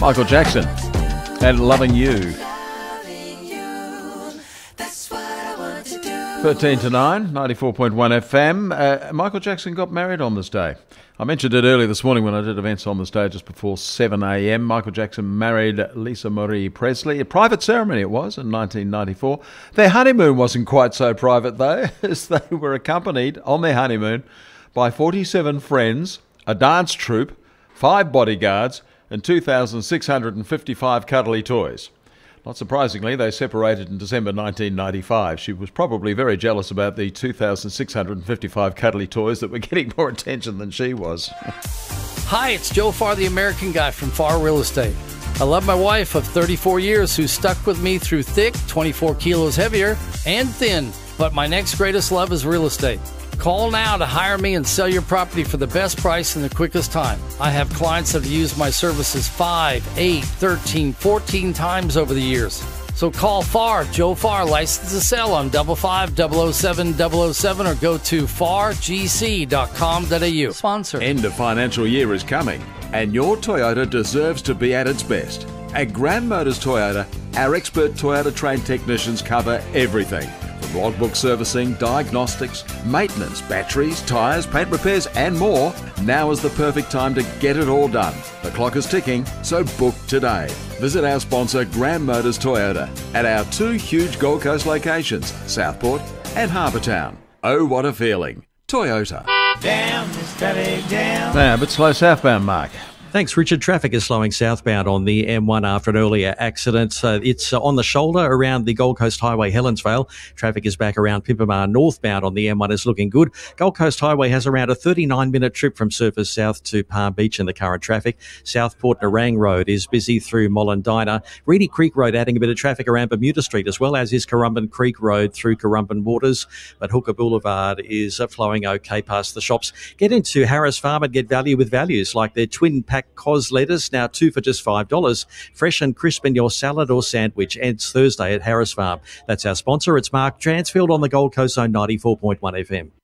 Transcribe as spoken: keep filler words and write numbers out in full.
Michael Jackson and Loving You. thirteen to nine, ninety-four point one F M. Uh, Michael Jackson got married on this day. I mentioned it earlier this morning when I did events on this day just before seven a m. Michael Jackson married Lisa Marie Presley. A private ceremony it was in nineteen ninety-four. Their honeymoon wasn't quite so private though, as they were accompanied on their honeymoon by forty-seven friends, a dance troupe, five bodyguards, and two thousand six hundred fifty-five cuddly toys. Not surprisingly, they separated in December nineteen ninety-five. She was probably very jealous about the two thousand six hundred fifty-five cuddly toys that were getting more attention than she was. Hi, it's Joe Farr, the American Guy from Farr Real Estate. I love my wife of thirty-four years who stuck with me through thick, twenty-four kilos heavier, and thin. But my next greatest love is real estate. Call now to hire me and sell your property for the best price in the quickest time. I have clients that have used my services five, eight, thirteen, fourteen times over the years. So call Farr, Joe Farr, licensed to sell on five five double oh seven double oh seven or go to far g c dot com dot a u. Sponsor. End of financial year is coming, and your Toyota deserves to be at its best. At Grand Motors Toyota, our expert Toyota trained technicians cover everything. From logbook servicing, diagnostics, maintenance, batteries, tyres, paint repairs and more. Now is the perfect time to get it all done. The clock is ticking, so book today. Visit our sponsor Grand Motors Toyota at our two huge Gold Coast locations, Southport and Harbour Town. Oh, what a feeling. Toyota. Down, steady down. Now, a bit slow southbound, Mark. Thanks, Richard. Traffic is slowing southbound on the M one after an earlier accident. Uh, it's uh, on the shoulder around the Gold Coast Highway, Helensvale. Traffic is back around Pimpamar northbound on the M one is looking good. Gold Coast Highway has around a thirty-nine minute trip from Surfers South to Palm Beach in the current traffic. Southport Nerang Road is busy through Mollendina. Reedy Creek Road adding a bit of traffic around Bermuda Street, as well as is Currumbin Creek Road through Currumbin Waters. But Hooker Boulevard is uh, flowing okay past the shops. Get into Harris Farm and get value with values like their twin pack Cos lettuce, now two for just five dollars. Fresh and crisp in your salad or sandwich. Ends Thursday at Harris Farm. That's our sponsor. It's Mark Transfield on the Gold Coast Zone ninety-four point one F M.